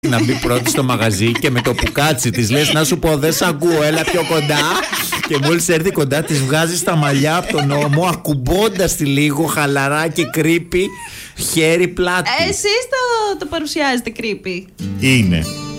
να μπει πρώτη στο μαγαζί και με το που κάτσει της λες να σου πω δεν σ' ακούω, έλα πιο κοντά. Και μόλις έρθει κοντά της βγάζεις τα μαλλιά από τον ώμο, ακουμπώντας τη λίγο χαλαρά και creepy χέρι πλάτη. Εσείς το παρουσιάζετε creepy. Είναι.